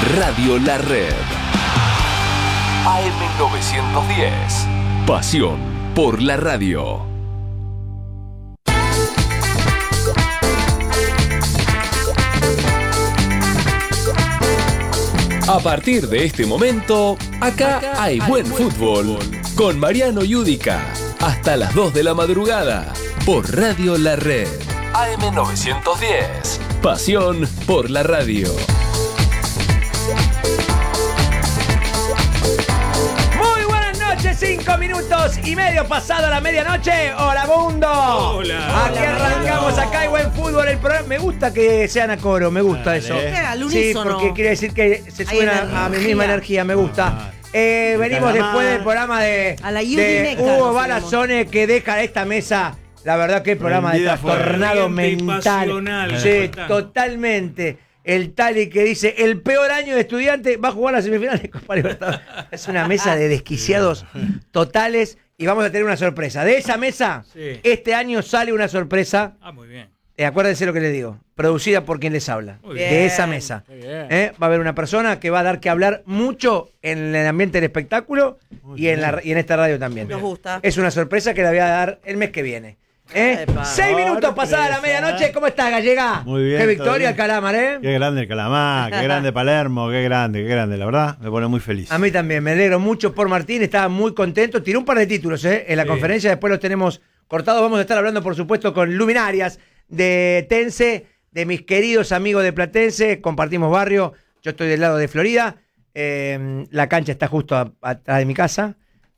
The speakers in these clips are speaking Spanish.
Radio La Red. AM910. Pasión por la radio. A partir de este momento, acá hay buen fútbol. Con Mariano Yudica. Hasta las 2 de la madrugada. Por Radio La Red. AM910. Pasión por la radio. Muy buenas noches, 5 minutos y medio pasado la medianoche. Hola, mundo. Hola. Aquí arrancamos, acá hay buen fútbol. El programa. Me gusta que sean a coro, me gusta eso. Al Sí, unísono. porque quiere decir que se suena a mi misma energía, me gusta. Venimos después del programa de A la de Yudineca Hugo nos Balazone, que deja esta mesa. La verdad que el programa de trastornado Corriente y mental. pasional. Sí, totalmente. El Tali que dice, el peor año de estudiante va a jugar las semifinales de Copa Libertadores. Es una mesa de desquiciados totales y vamos a tener una sorpresa. De esa mesa, Sí. este año sale una sorpresa. Muy bien. Acuérdense lo que les digo, producida por quien les habla. Muy De bien. esa mesa. Muy bien. Va a haber una persona que va a dar que hablar mucho en el ambiente del espectáculo y en esta radio también. Nos gusta. Es una sorpresa que la voy a dar el mes que viene. Epa. 6 minutos pasada la medianoche. ¿Cómo estás, Gallega? Muy bien, Qué todo victoria bien. el Calamar, ¿eh? Qué grande el Calamar, qué grande Palermo, qué grande, la verdad, me pone muy feliz. A mí también, me alegro mucho por Martín, estaba muy contento. Tiró un par de títulos, en la conferencia, después los tenemos cortados. Vamos a estar hablando, por supuesto, con luminarias de Tense, de mis queridos amigos de Platense. Compartimos barrio, yo estoy del lado de Florida. La cancha está justo atrás de mi casa.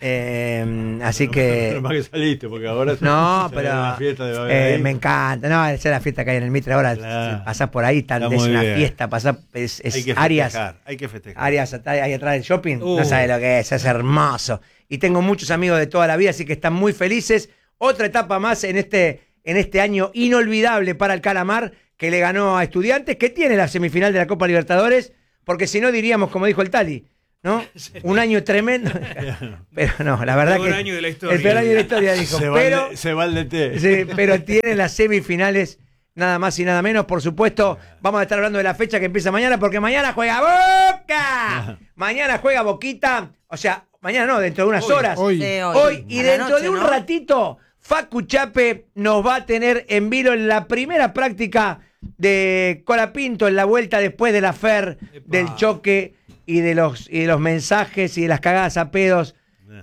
Así que... Más que saliste, porque ahora No, se pero viene la fiesta de ahí. me encanta. No, esa es la fiesta que hay en el Mitre ahora. Claro. Si pasás por ahí, Está es muy una bien. fiesta. Pasás, es Hay que áreas. festejar, hay que festejar. Áreas ahí atrás del shopping, no sabe lo que es hermoso. Y tengo muchos amigos de toda la vida, así que están muy felices. Otra etapa más en este año inolvidable para el Calamar, que le ganó a Estudiantes, que tiene la semifinal de la Copa Libertadores, porque si no diríamos, como dijo el Tali, ¿no? Un año tremendo. Pero no, la verdad El que... peor año de la historia. El peor año de la historia, dijo. Se va el DT. Sí, pero tiene las semifinales, nada más y nada menos. Por supuesto, vamos a estar hablando de la fecha que empieza mañana, porque mañana juega Boca. Mañana juega Boquita. O sea, mañana no, dentro de unas horas. Sí, Hoy y A la dentro noche, de un ¿no? ratito, Facu Chape nos va a tener en vivo en la primera práctica de Colapinto, en la vuelta después de la FER, del choque y de los mensajes y de las cagadas a pedos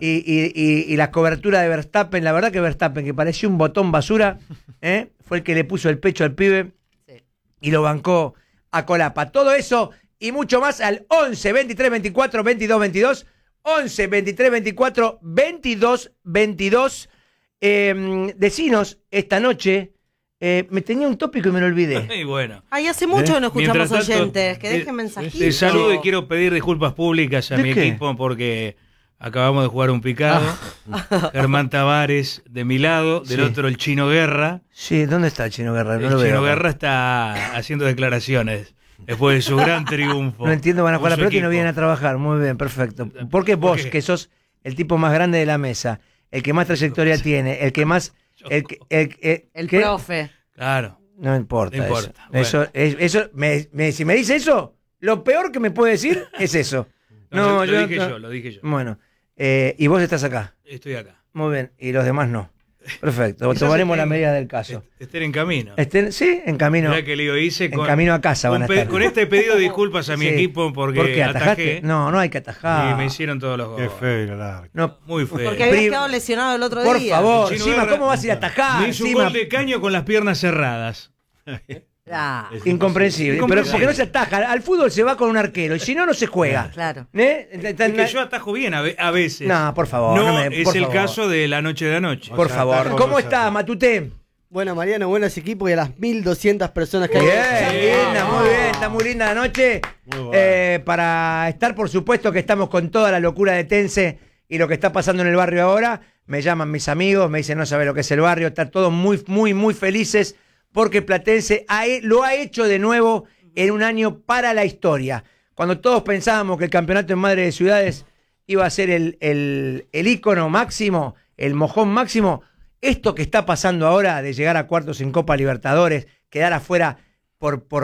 y la cobertura de Verstappen. La verdad que Verstappen, que parecía un botón basura, fue el que le puso el pecho al pibe y lo bancó a Colapa. Todo eso y mucho más al 11 23 24 22 22. 11 23 24 22 22. Decinos esta noche. Me tenía un tópico y me lo olvidé. Y bueno. Ay, hace mucho que no escuchamos Mientras tanto, oyentes. Que dejen mensajitos. Te saludo y quiero pedir disculpas públicas a ¿De mi qué? equipo porque acabamos de jugar un picado. Germán Tavares de mi lado, del Sí. otro el Chino Guerra. Sí, ¿dónde está el Chino Guerra? No El lo Chino veo. Guerra está haciendo declaraciones después de su gran triunfo. No entiendo, van a jugar la con su pelota y no equipo. vienen a trabajar. Muy bien, perfecto. Porque vos, qué? que sos el tipo más grande de la mesa, el que más trayectoria tiene, el que más... El El ¿qué? profe. Claro. No importa. No importa, Eso, si me dice eso, lo peor que me puede decir es eso. No, yo lo dije yo. Bueno, y vos estás acá. Estoy acá. Muy bien, y los demás no. Perfecto, Quizás tomaremos la estén- medida del caso. Estén en camino. Sí, en camino. Mirá que lío hice En camino a casa van a estar. con este pedido de disculpas a mi Sí. equipo porque ¿Por qué? ¿Atajaste? atajé No hay que atajar. y me hicieron todos los Qué goles. feo y la larga. No, Muy feo. Porque había Prim- quedado lesionado el otro por día. favor, Chino encima, Guerra- ¿cómo vas a ir a atajar? Me hizo un Encima, gol de caño con las piernas cerradas. Ah, incomprensible. Pero porque no se ataja. Al fútbol se va con un arquero y si no, no se juega. claro. Es que yo atajo bien a veces. No, por favor. No, me- es por el favor. caso de la noche de anoche. Por O sea, favor. atajo, ¿Cómo o sea, está, Matute? Bueno, Mariano, buenos equipos y a las 1200 personas que Bien, hay. linda, muy bien, está muy linda la noche. Muy bueno. Para estar, por supuesto, que estamos con toda la locura de Tense y lo que está pasando en el barrio ahora. Me llaman mis amigos, me dicen no sabe lo que es el barrio, están todos muy, muy, muy felices porque Platense lo ha hecho de nuevo en un año para la historia. Cuando todos pensábamos que el campeonato en Madre de Ciudades iba a ser el ícono máximo, el mojón máximo, esto que está pasando ahora de llegar a cuartos en Copa Libertadores, quedar afuera por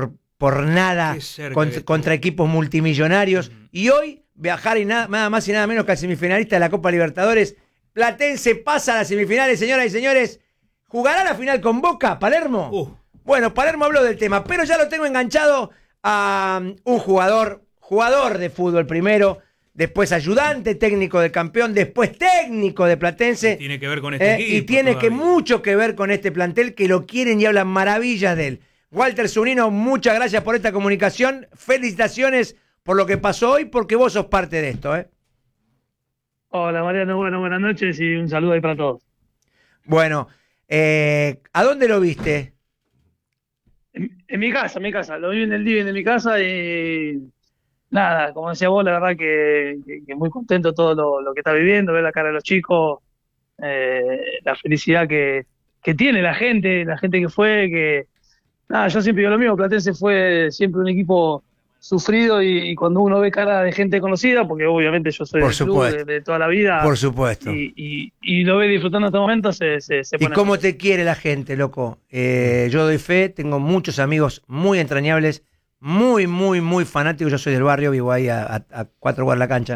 por nada Qué cerca contra, que estuvo. contra equipos multimillonarios. Y hoy viajar y nada más y nada menos que al semifinalista de la Copa Libertadores. Platense pasa a las semifinales, señoras y señores. ¿Jugará la final con Boca, Palermo? Bueno, Palermo habló del tema, pero ya lo tengo enganchado a un jugador de fútbol primero, después ayudante técnico del campeón, después técnico de Platense. Y tiene que ver con este equipo. Y tiene todavía. mucho que ver con este plantel, que lo quieren y hablan maravillas de él. Walter Zunino, muchas gracias por esta comunicación. Felicitaciones por lo que pasó hoy, porque vos sos parte de esto, ¿eh? Hola Mariano, bueno, buenas noches y un saludo ahí para todos. Bueno, ¿a dónde lo viste? En mi casa, lo vi en el living de mi casa y nada, como decía vos, la verdad que muy contento todo lo que está viviendo, ver la cara de los chicos, la felicidad que tiene la gente que fue, que nada, yo siempre digo lo mismo, Platense fue siempre un equipo sufrido y cuando uno ve cara de gente conocida, porque obviamente yo soy Por del club supuesto. de toda la vida, Por supuesto. y lo ve disfrutando en estos momentos, se ¿Y pone cómo feliz. te quiere la gente, loco? Yo doy fe, tengo muchos amigos muy entrañables, muy, muy, muy fanáticos. Yo soy del barrio, vivo ahí a 4 cuadras de la cancha.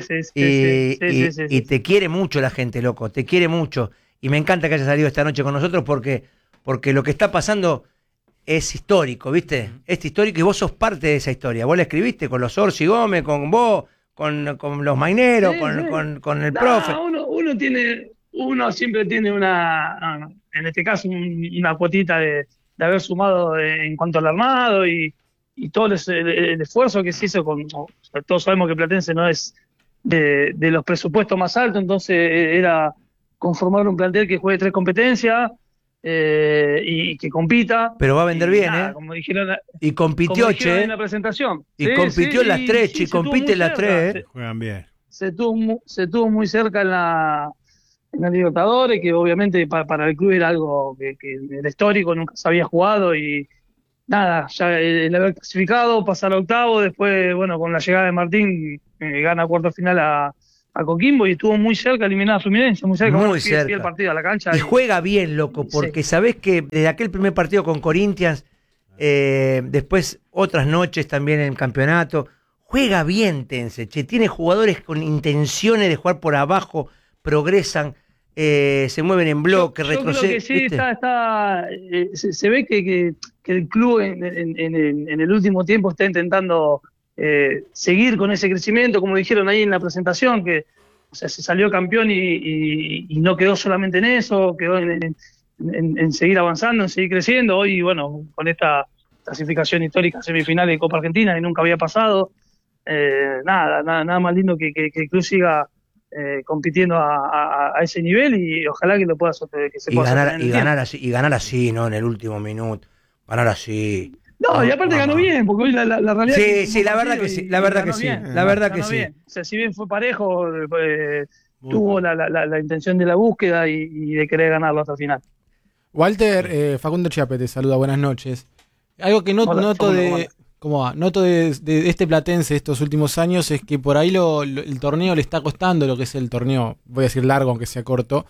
Y te quiere mucho la gente, loco, te quiere mucho. Y me encanta que hayas salido esta noche con nosotros porque lo que está pasando es histórico, ¿viste? Es histórico y vos sos parte de esa historia. Vos la escribiste con los Orsi Gómez, con vos, con los Maineros, Sí, con el No, profe. uno siempre tiene en este caso, una cuotita de haber sumado en cuanto al armado y todo el esfuerzo que se hizo todos sabemos que Platense no es de los presupuestos más altos, entonces era conformar un plantel que juegue 3 competencias y que compita. Pero va a vender bien, nada, ¿eh? Como dijeron, Y compitió, en la presentación. Y compitió en las 3, se y estuvo compite muy en las cerca. 3, ¿eh? Juegan bien. Se estuvo muy cerca en la Libertadores, que obviamente para el club era algo que era histórico, nunca se había jugado y nada, ya el haber clasificado, pasar a octavo, después, bueno, con la llegada de Martín, gana cuarto final a Coquimbo y estuvo muy cerca, eliminada a Fluminense, muy cerca. Muy Bueno, fui cerca. el partido a la cancha. Y juega bien, loco, porque sabés que desde aquel primer partido con Corinthians, después otras noches también en el campeonato, juega bien Tense, che, tiene jugadores con intenciones de jugar por abajo, progresan, se mueven en bloque, yo creo retroceden. que sí, se ve que el club en el último tiempo está intentando seguir con ese crecimiento, como dijeron ahí en la presentación, que o sea, se salió campeón y no quedó solamente en eso, quedó en seguir avanzando, en seguir creciendo. Hoy, bueno, con esta clasificación histórica semifinal de Copa Argentina que nunca había pasado, nada más lindo que el club siga compitiendo a ese nivel y ojalá que lo pueda que se pueda sostener en el tiempo. ganar así, ¿no? En el último minuto, ganar así. No, y aparte ganó bien, porque hoy la realidad Sí, es que sí, la verdad que sí, la verdad que sí, la verdad que sí. Bien. O sea, si bien fue parejo, tuvo la intención de la búsqueda y de querer ganarlo hasta el final. Walter, Facundo Chiappe te saluda, buenas noches. Algo que noto noto de este Platense estos últimos años es que por ahí el torneo le está costando lo que es el torneo, voy a decir largo aunque sea corto,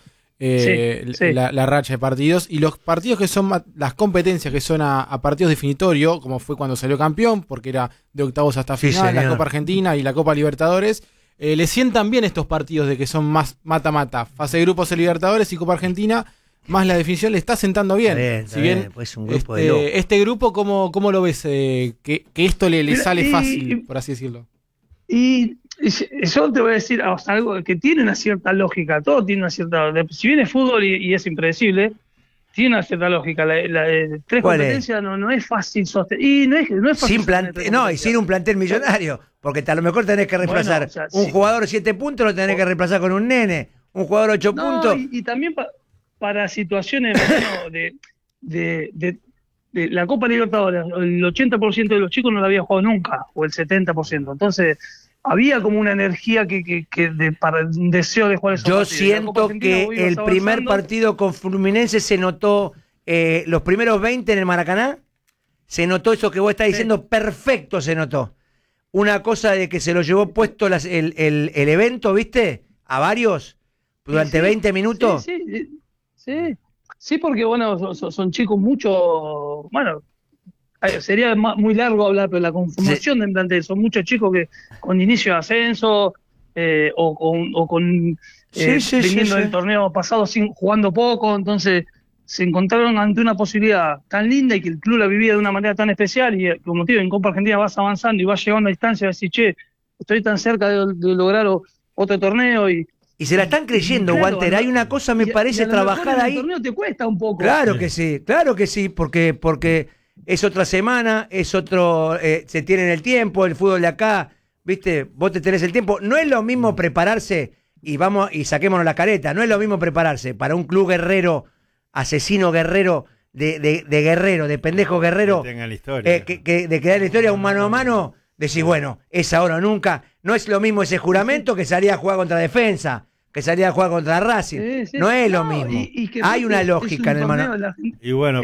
la racha de partidos, y los partidos que son las competencias que son a partidos definitorios, como fue cuando salió campeón, porque era de octavos hasta final, la Copa Argentina y la Copa Libertadores, le sientan bien estos partidos de que son más mata-mata, fase de grupos de Libertadores y Copa Argentina, más la definición le está sentando bien. Está bien, pues un grupo de locos. Este grupo, ¿cómo lo ves? Que esto le sale fácil, por así decirlo. Y yo te voy a decir algo que tiene una cierta lógica, todo tiene una cierta. Si bien es fútbol y es impredecible, tiene una cierta lógica. Tres competencias no es fácil sostener. Y no es fácil. Y sin un plantel millonario, porque a lo mejor tenés que reemplazar un jugador 7 puntos, lo tenés que reemplazar con un nene, un jugador 8 puntos. Y también para situaciones de la Copa Libertadores, el 80% de los chicos no la había jugado nunca, o el 70%. Entonces, había como una energía para un deseo de jugar esos Yo partidos. siento que el primer partido con Fluminense se notó, los primeros 20 en el Maracaná, se notó eso que vos estás diciendo, perfecto se notó. Una cosa de que se lo llevó puesto el evento, ¿viste? A varios, durante 20 minutos. Sí, porque bueno, son chicos mucho, bueno, sería muy largo hablar, pero la conformación del plantel, son muchos chicos que con inicio de ascenso o con viniendo del torneo pasado jugando poco, entonces se encontraron ante una posibilidad tan linda y que el club la vivía de una manera tan especial y como te digo, en Copa Argentina vas avanzando y vas llegando a distancia y vas a decir, che, estoy tan cerca de lograr otro torneo y se la están creyendo, claro, Walter. Hay una cosa, me parece, trabajada ahí. El torneo te cuesta un poco. Claro que sí, porque es otra semana, es otro, se tiene el tiempo, el fútbol de acá, viste, vos te tenés el tiempo. No es lo mismo prepararse y saquémonos la careta, no es lo mismo prepararse para un club guerrero, asesino guerrero, de guerrero, de pendejo guerrero, que tenga la historia. Que de quedar la historia un mano a mano, decís, bueno, es ahora o nunca. No es lo mismo ese juramento que salir a jugar contra Defensa, que salía a jugar contra Racing. No es lo mismo. Hay una lógica en el manual. Y bueno,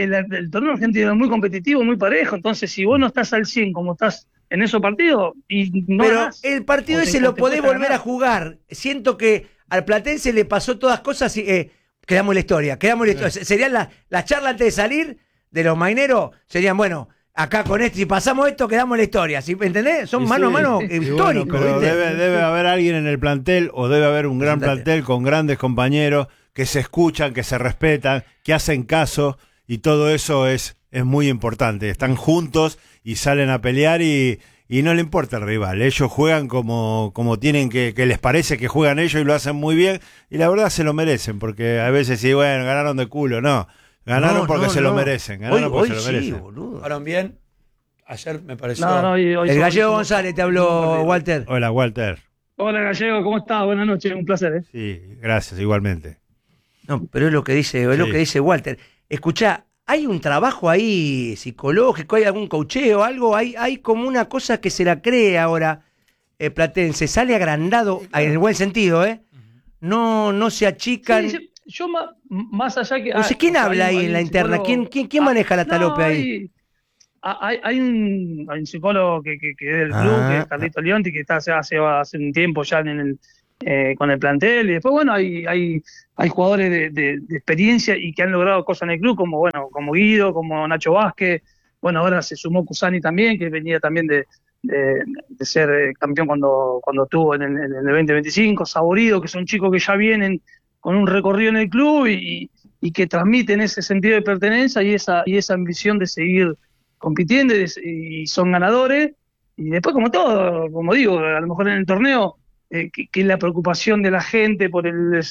el torneo argentino es muy competitivo, muy parejo. Entonces, si vos no estás al 100 como estás en esos partidos, y no pero ganás, el partido ese lo podés volver a jugar. Siento que al Platense le pasó todas cosas y quedamos en la historia. Serían las charlas antes de salir de los maineros, serían, bueno, acá con esto, si pasamos esto, quedamos en la historia. ¿Sí? ¿Entendés? Son mano a mano históricos. Bueno, pero debe haber alguien en el plantel, o debe haber un gran plantel con grandes compañeros que se escuchan, que se respetan, que hacen caso, y todo eso es muy importante. Están juntos y salen a pelear y no le importa el rival. Ellos juegan como tienen que les parece que juegan ellos y lo hacen muy bien, y la verdad se lo merecen, porque a veces sí, bueno, ganaron de culo, no. Ganaron porque se lo merecen. Hoy se lo merecen. Boludo. Jugaron bien. Ayer me pareció. El Gallego González te habló, Walter. Hola, Walter. Hola, Gallego, ¿cómo estás? Buenas noches, un placer. Sí, gracias, igualmente. No, pero es lo que dice, lo que dice Walter. Escuchá, ¿hay un trabajo ahí psicológico? ¿Hay algún coacheo? ¿Algo? Hay como una cosa que se la cree ahora Platense. Sale agrandado, en el buen sentido, ¿eh? No se achican. Sí, yo más allá que... No sé, ¿quién habla ahí en la interna? ¿Quién maneja la talope ahí? Hay un psicólogo que es del club, que es Carlito Leonti, que está hace un tiempo ya con el plantel, y después, bueno, hay jugadores de experiencia y que han logrado cosas en el club, como Guido, como Nacho Vázquez, bueno, ahora se sumó Cusani también, que venía también de ser campeón cuando estuvo en el 2025, Saborido, que son chicos que ya vienen con un recorrido en el club y que transmiten ese sentido de pertenencia y esa ambición de seguir compitiendo y son ganadores. Y después, como todo, como digo, a lo mejor en el torneo, que es la preocupación de la gente por el